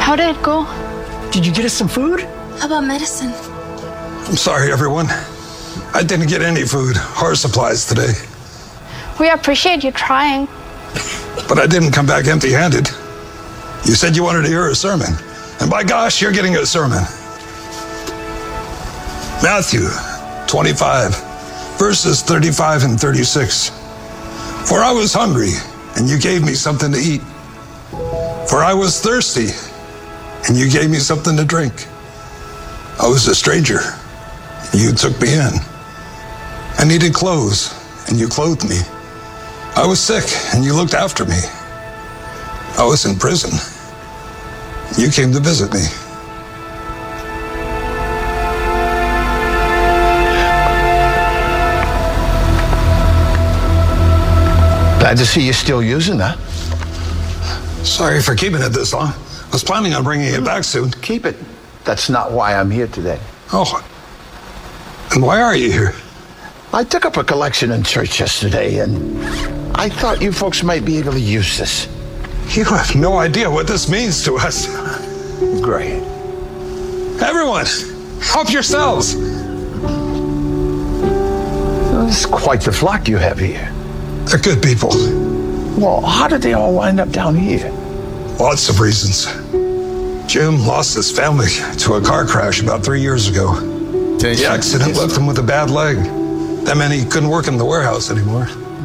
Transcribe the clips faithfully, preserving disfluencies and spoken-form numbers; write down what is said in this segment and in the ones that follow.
How did it go? Did you get us some food? How about medicine? I'm sorry, everyone. I didn't get any food or supplies today. We appreciate you trying. But I didn't come back empty-handed. You said you wanted to hear a sermon. And by gosh, you're getting a sermon. Matthew twenty-five, verses thirty-five and thirty-six. For I was hungry, and you gave me something to eat. For I was thirsty, and you gave me something to drink. I was a stranger, and you took me in. I needed clothes, and you clothed me. I was sick, and you looked after me. I was in prison. You came to visit me. Glad to see you're still using that. Sorry for keeping it this long. I was planning on bringing it back soon. Keep it. That's not why I'm here today. Oh, and why are you here? I took up a collection in church yesterday, and I thought you folks might be able to use this. You have no idea what this means to us. Great. Everyone, help yourselves. This is quite the flock you have here. They're good people. Well, how did they all wind up down here? Lots of reasons. Jim lost his family to a car crash about three years ago. The accident left him with a bad leg. That meant he couldn't work in the warehouse anymore.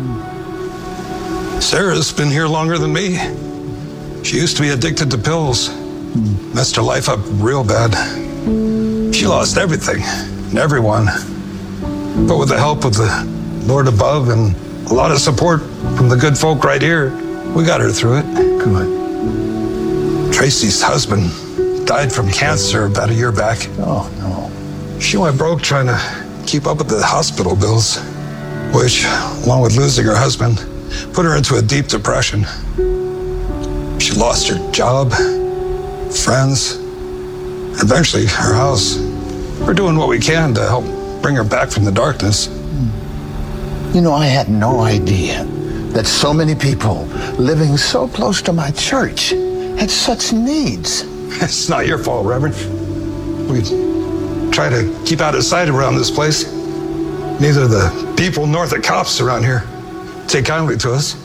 Sarah's been here longer than me. She used to be addicted to pills. Messed her life up real bad. She lost everything and everyone. But with the help of the Lord above and a lot of support from the good folk right here, we got her through it. Good. Tracy's husband died from cancer about a year back. Oh, no. She went broke trying to keep up with the hospital bills, which, along with losing her husband, put her into a deep depression. She lost her job, friends, eventually her house. We're doing what we can to help bring her back from the darkness. You know, I had no idea that so many people living so close to my church had such needs. It's not your fault, Reverend. We try to keep out of sight around this place. Neither the people nor the cops around here take kindly to us.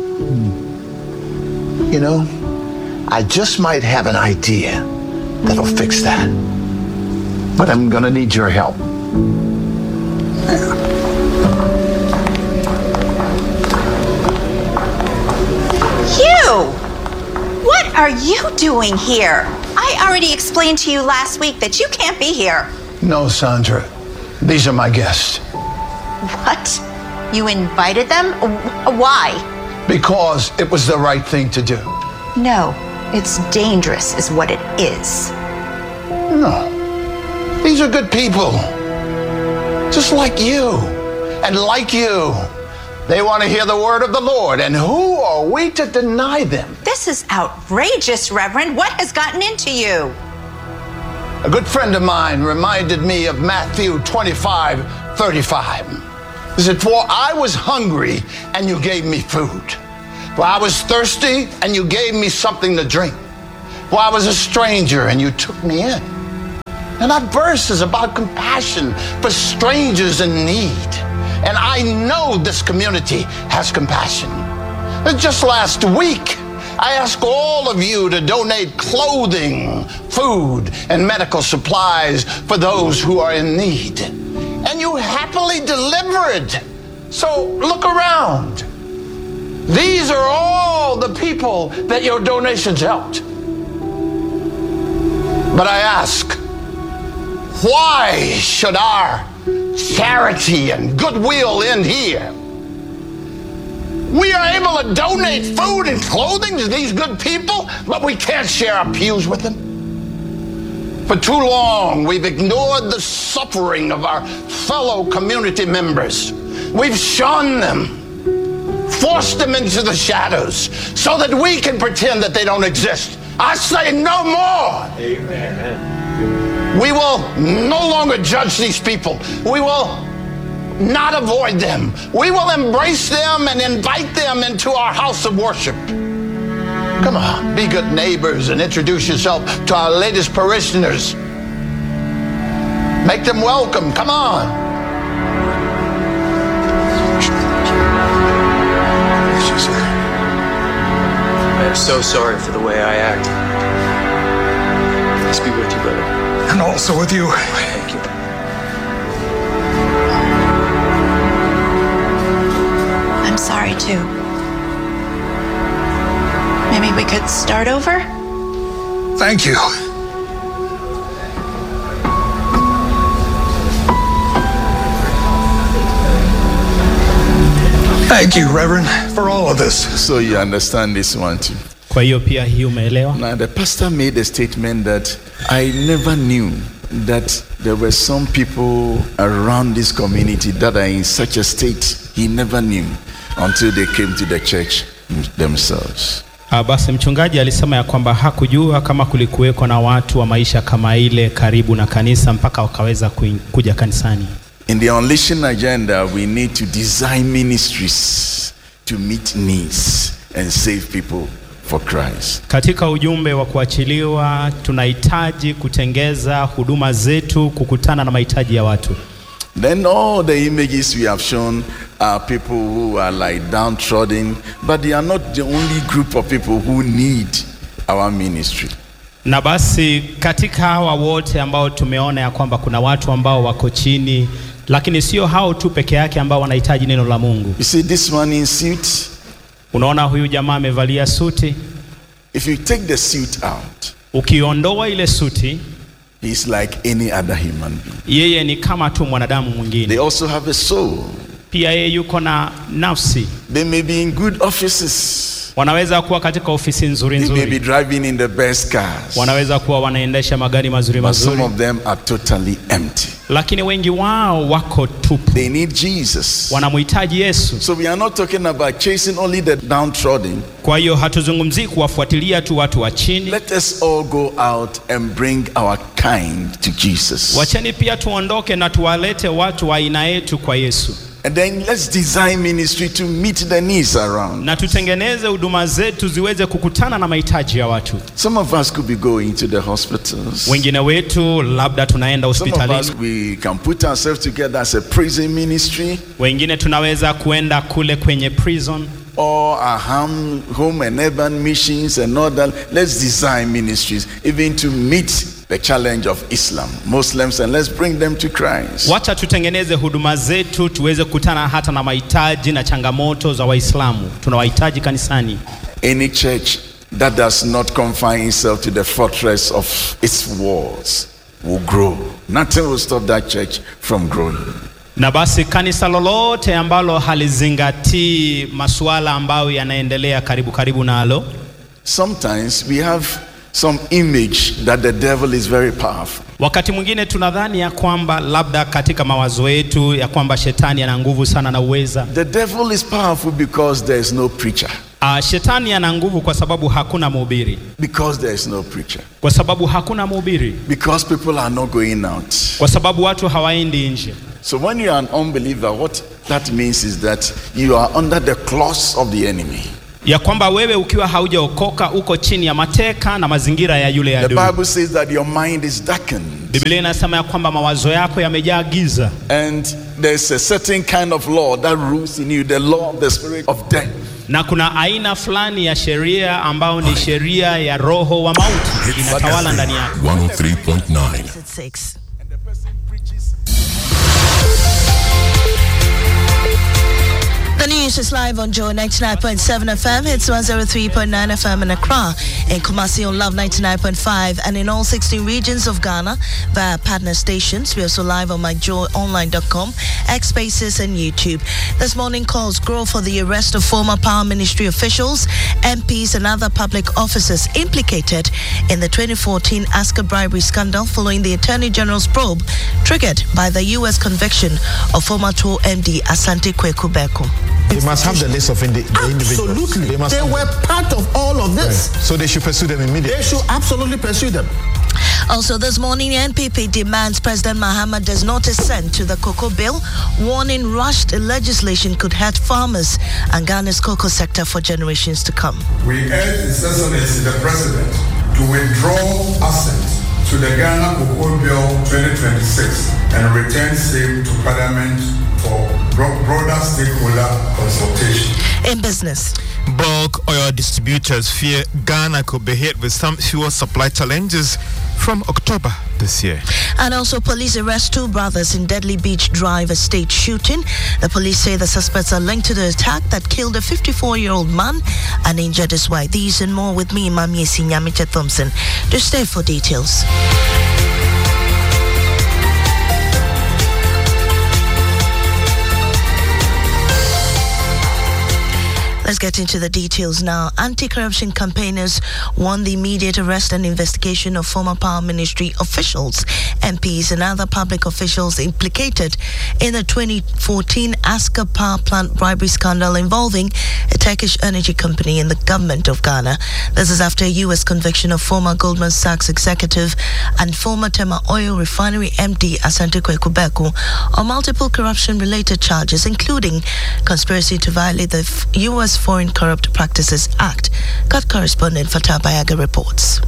You know, I just might have an idea that'll fix that. But I'm gonna need your help. You! What are you doing here? I already explained to you last week that you can't be here. No, Sandra. These are my guests. What? You invited them? Why? Because it was the right thing to do. No, it's dangerous is what it is. No. These are good people. Just like you. And like you. They want to hear the word of the Lord. And who are we to deny them? This is outrageous, Reverend. What has gotten into you? A good friend of mine reminded me of Matthew twenty-five, thirty-five. He said, for I was hungry and you gave me food. For I was thirsty and you gave me something to drink. For I was a stranger and you took me in. And that verse is about compassion for strangers in need. And I know this community has compassion. Just last week, I asked all of you to donate clothing, food, and medical supplies for those who are in need. And you happily delivered. So look around. These are all the people that your donations helped. But I ask, why should our charity and goodwill end here? We are able to donate food and clothing to these good people, but we can't share our pews with them. For too long, we've ignored the suffering of our fellow community members. We've shunned them, forced them into the shadows, so that we can pretend that they don't exist. I say no more. Amen. We will no longer judge these people. We will not avoid them. We will embrace them and invite them into our house of worship. Come on, be good neighbors and introduce yourself to our latest parishioners. Make them welcome. Come on. I am so sorry for the way I act. Peace be with you, brother. And also with you. Thank you. I'm sorry too. Maybe we could start over? Thank you. Thank you, Reverend, for all of this. So you understand this one too. Kwa hiyo pia hii umeelewa. Now the pastor made a statement that I never knew that there were some people around this community that are in such a state he never knew until they came to the church themselves. Uh, basi mchungaji alisema ya kwamba hakujua kama kulikuweko na watu wa maisha kama ile karibu na kanisa mpaka wakaweza kuja kanisani. In the Unleashing agenda, we need to design ministries to meet needs and save people for Christ. Katika ujumbe wa kuachiliwa tunahitaji kutengeza huduma zetu kukutana na mahitaji ya watu. Then all the images we have shown are people who are like downtrodden, but they are not the only group of people who need our ministry. Na basi katika hawa wote ambao tumeona ya kwamba kuna watu ambao wako chini, lakini sio hao tu peke yake ambao wanahitaji neno la Mungu. You see this one in suit? Unaona huyu jamaa amevalia suti? If you take the suit out, ukiondoa ile suti, he is like any other human being. Yeye ni kama tu mwanadamu mwingine. They also have a soul. Pia yeye yuko na nafsi. They may be in good offices. Wanaweza kuwa katika ofisi nzuri nzuri. They may be driving in the best cars. Wanaweza kuwa wanaendesha magari mazuri mazuri. But some of them are totally empty. Lakini wengi wao wako tupu. They need Jesus. Wanamhitaji Yesu. So we are not talking about chasing only the downtrodden. Kwa hiyo hatuzungumzii kuwafuatilia tu watu wa chini. Let us all go out and bring our kind to Jesus. Wacheni pia tuondoke na tuwalete watu wa aina yetu kwa Yesu. And then let's design ministry to meet the needs around. Na tutengeneze huduma zetu ziweze kukutana na mahitaji ya watu. Some of us could be going to the hospitals. Wengine wetu labda tunaenda hospitalini. Some of us we can put ourselves together as a prison ministry. Wengine tunaweza kuenda kule kwenye prison. Or a home, home and urban missions and all that. Let's design ministries even to meet the challenge of Islam, Muslims, and let's bring them to Christ. Wacha tutengeneze huduma zetu tuweze kukutana hata na mahitaji na changamoto za Waislamu. Tunawahitaji kanisani. Any church that does not confine itself to the fortress of its walls will grow. Nothing will stop that church from growing. Na basi kanisa lolote ambalo halizingatii masuala ambayo yanaendelea karibu karibu nalo. Sometimes we have some image that the devil is very powerful. Wakati mwingine tunadhani ya kwamba labda katika mawazo yetu ya kwamba shetani ana nguvu sana na uweza. The devil is powerful because there is no preacher. Uh, shetani ana nguvu kwa sababu hakuna mhubiri. Because there is no preacher. Kwa sababu hakuna mhubiri. Because people are not going out. Kwa sababu watu hawaendi nje. So when you are an unbeliever, what that means is that you are under the claws of the enemy. Ya kwamba wewe ukiwa haujaokoka uko chini ya mateka na mazingira ya yule adui. The Bible says that your mind is darkened. Biblia inasema ya kwamba mawazo yako yamejaa giza. And there's a certain kind of law that rules in you, the law of the spirit of death. Na kuna aina fulani ya sheria ambao ni sheria ya roho wa mauti inatawala ndani yako. one oh three point nine. The news is live on Joy ninety-nine point seven F M. It's one oh three point nine F M in Accra, in Kumasi on Love ninety-nine point five, and in all sixteen regions of Ghana via partner stations. We're also live on my joy online dot com, X Spaces, and YouTube. This morning, calls grow for the arrest of former Power Ministry officials, M Ps, and other public officers implicated in the twenty fourteen Asker bribery scandal following the Attorney General's probe triggered by the U S conviction of former T O M D Asante Kweku Beko. They must have the list of indi- the individuals. Absolutely. They, must they were part of all of this. Right. So they should pursue them immediately. They should absolutely pursue them. Also this morning, N P P demands President Mahama does not assent to the cocoa bill, warning rushed legislation could hurt farmers and Ghana's cocoa sector for generations to come. We urge His Excellency the President to withdraw assent to the Ghana Cocoa Bill twenty twenty-six and return same to Parliament for broader stakeholder consultation. In business, bulk oil distributors fear Ghana could be hit with some fuel supply challenges from October this year. And also, police arrest two brothers in Deadly Beach Drive estate shooting. The police say the suspects are linked to the attack that killed a fifty-four-year-old man and injured his wife. These and more with me, Mami Sinyamiche Thompson. Just stay for details. Let's get into the details now. Anti-corruption campaigners want the immediate arrest and investigation of former Power Ministry officials, M Ps and other public officials implicated in the twenty fourteen Asker power plant bribery scandal involving a Turkish energy company and the government of Ghana. This is after a U S conviction of former Goldman Sachs executive and former Tema Oil Refinery M D Asante Kweku Beku on multiple corruption-related charges, including conspiracy to violate the U S Foreign Corrupt Practices Act. Cut correspondent Fatah Bayaga reports.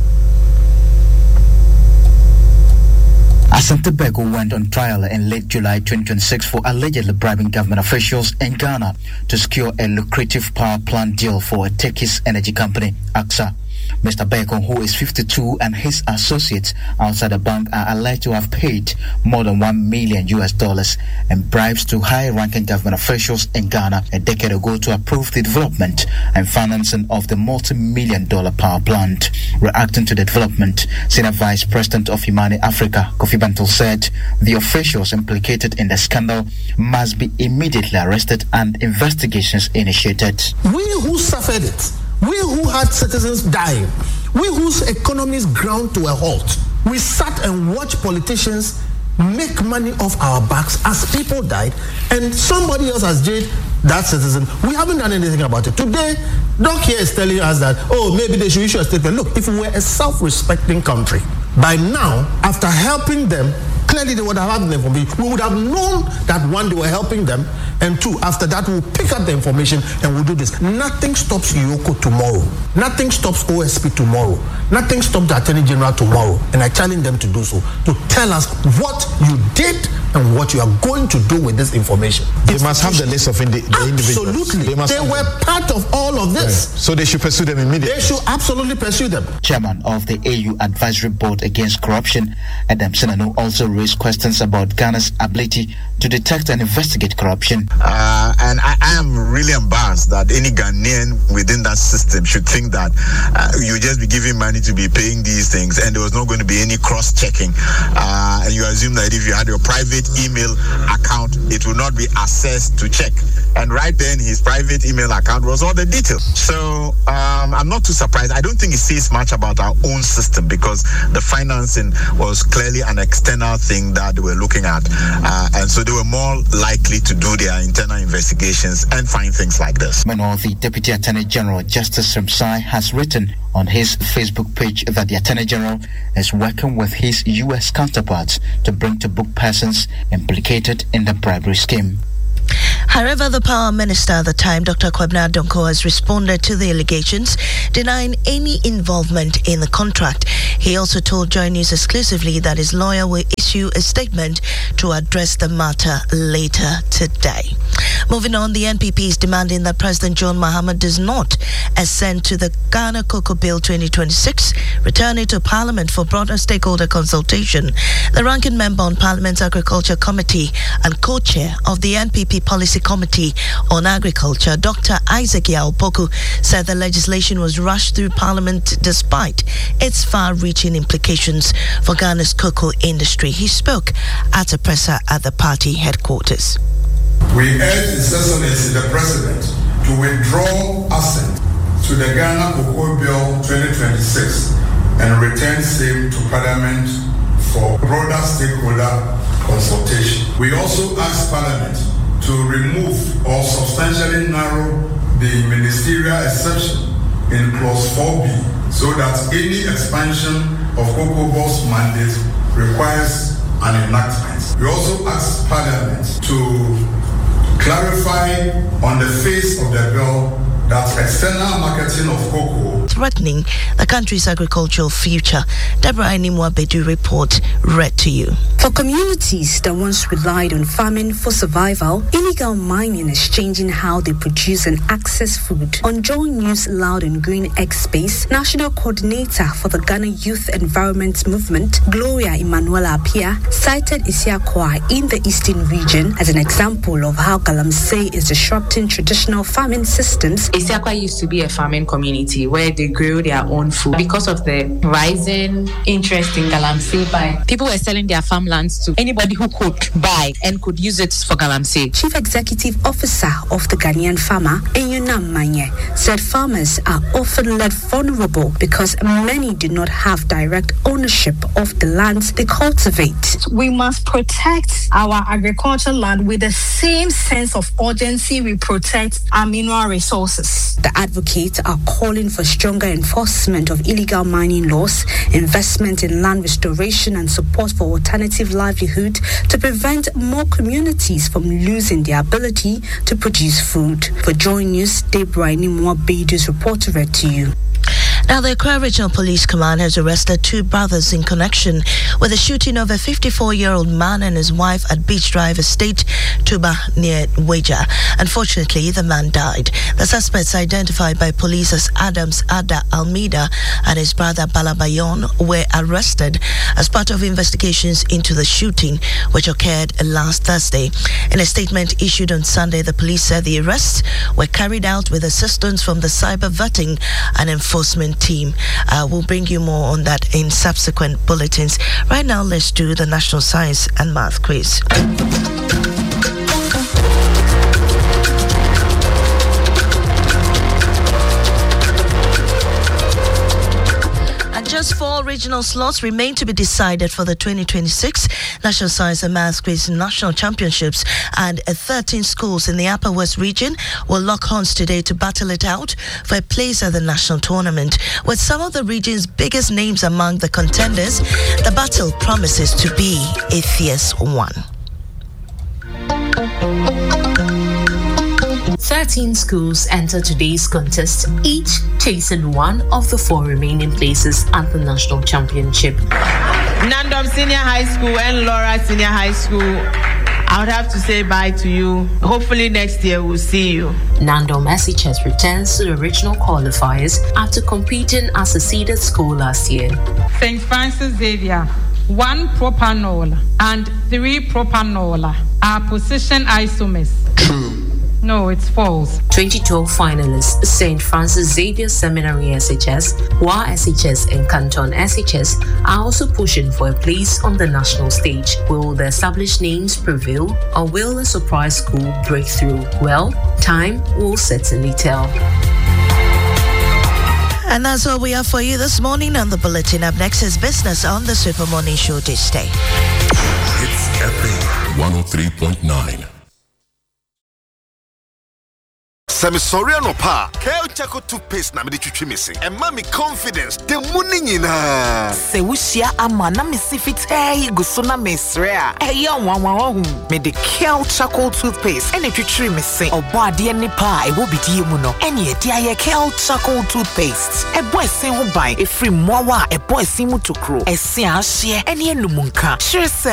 Asante Beko went on trial in late July twenty twenty-six for allegedly bribing government officials in Ghana to secure a lucrative power plant deal for a Turkish energy company, AXA. Mister Beko, who is fifty-two, and his associates outside the bank are alleged to have paid more than one million U S dollars in bribes to high-ranking government officials in Ghana a decade ago to approve the development and financing of the multi-million dollar power plant. Reacting to the development, Senior Vice President of Imani Africa, Kofi Bantel, said the officials implicated in the scandal must be immediately arrested and investigations initiated. We who suffered it, we who had citizens dying, we whose economies ground to a halt, we sat and watched politicians make money off our backs as people died, and somebody else has jailed that citizen. We haven't done anything about it. Today, Doc here is telling us that, oh, maybe they should issue a statement. Look, if we were a self-respecting country, by now, after helping them, clearly they would have had the information. We would have known that one, they were helping them, and two, after that, we'll pick up the information and we'll do this. Nothing stops Yoko tomorrow. Nothing stops O S P tomorrow. Nothing stops the Attorney General tomorrow. And I challenge them to do so, to tell us what you did and what you are going to do with this information. They must have the list of indi- the individuals. Absolutely. They, must they were part of all of this. Right. So they should pursue them immediately. They should absolutely pursue them. Chairman of the A U Advisory Board Against Corruption, Adam Senanu, also raised questions about Ghana's ability to detect and investigate corruption. Uh, and I, I am really embarrassed that any Ghanaian within that system should think that uh, you just be giving money to be paying these things and there was not going to be any cross-checking. Uh, and you assume that if you had your private email account, it will not be accessed to check. And right then, his private email account was all the details. So um, I'm not too surprised. I don't think it says much about our own system because the financing was clearly an external thing that they were looking at. Uh, and so they were more likely to do their internal investigations and find things like this. Meanwhile, the Deputy Attorney General, Justice Ramsai, has written on his Facebook page that the Attorney General is working with his U S counterparts to bring to book persons implicated in the bribery scheme. However, the Power Minister at the time, Doctor Kwabena Donkor, has responded to the allegations, denying any involvement in the contract. He also told Joy News exclusively that his lawyer will issue a statement to address the matter later today. Moving on, the N P P is demanding that President John Mahama does not assent to the Ghana Cocoa Bill twenty twenty-six, return it to Parliament for broader stakeholder consultation. The ranking member on Parliament's Agriculture Committee and co-chair of the N P P Policy Committee on Agriculture, Doctor Isaac Yaopoku, said the legislation was rushed through Parliament despite its far-reaching implications for Ghana's cocoa industry. He spoke at a presser at the party headquarters. We urge His Excellency the President to withdraw assent to the Ghana Cocoa Bill twenty twenty-six and return same to Parliament for broader stakeholder consultation. We also ask Parliament to remove or substantially narrow the ministerial exception in clause four B so that any expansion of Cocoa Bell's mandate requires an enactment. We also ask Parliament to clarify on the face of the bill that external marketing of cocoa threatening the country's agricultural future. Deborah Animwa Bedu report read to you. For communities that once relied on farming for survival, illegal mining is changing how they produce and access food. On Joy News Loud and Green X Space, National Coordinator for the Ghana Youth Environment Movement, Gloria Emanuela Apia, cited Isiakwa in the Eastern region as an example of how Galamsey is disrupting traditional farming systems. Isiakwa used to be a farming community where they grew their own food. Because of the rising interest in Galamsey, by people were selling their farmlands to anybody who could buy and could use it for Galamsey. Chief Executive Officer of the Ghanaian Farmer, Enyunam Manye, said farmers are often left vulnerable because many do not have direct ownership of the lands they cultivate. We must protect our agricultural land with the same sense of urgency we protect our mineral resources. The advocates are calling for stronger enforcement of illegal mining laws, investment in land restoration, and support for alternative livelihood to prevent more communities from losing their ability to produce food. For Joy News, Deborah Nimwa Bedu's report read to you. Now, the Accra Regional Police Command has arrested two brothers in connection with the shooting of a fifty-four-year-old man and his wife at Beach Drive Estate, Tuba, near Weja. Unfortunately, the man died. The suspects, identified by police as Adams Ada Almeida and his brother Balabayon, were arrested as part of investigations into the shooting, which occurred last Thursday. In a statement issued on Sunday, the police said the arrests were carried out with assistance from the Cyber Vetting and Enforcement team. Uh, we'll bring you more on that in subsequent bulletins. Right now, let's do the National Science and Math quiz. Just four regional slots remain to be decided for the twenty twenty-six National Science and Maths Quiz National Championships, and thirteen schools in the Upper West region will lock horns today to battle it out for a place at the national tournament. With some of the region's biggest names among the contenders, the battle promises to be a fierce one. thirteen schools enter today's contest, each chasing one of the four remaining places at the National Championship. Nandom Senior High School and Laura Senior High School, I would have to say bye to you. Hopefully next year we'll see you. Nandom S H S returns to the regional qualifiers after competing as a seeded school last year. Saint Francis Xavier, one propanol and three propanol are position isomers. True. No, it's false. twenty twelve finalists Saint Francis Xavier Seminary S H S, W A S H S and Canton S H S are also pushing for a place on the national stage. Will the established names prevail, or will a surprise school break through? Well, time will certainly tell. And that's all we have for you this morning on the bulletin. Up next is business on the Super Morning Show this day. It's F A one oh three point nine. Semi sorry no pa. Kel Chaco toothpaste na me twitwi me se. And mommy confidence. The money nyina. Se wushia ama na me sifite guso na mesre a. E yo wan wan hu. Me de Kel Chaco toothpaste. And twitwi me se. Obo ade ni pa e wo bidie mu no. Ene e dia ye Kel Chaco toothpaste. E boy sen ho ban. E free mowa e boy sen mu tokro. E se a hye. Ene enumunka. Sure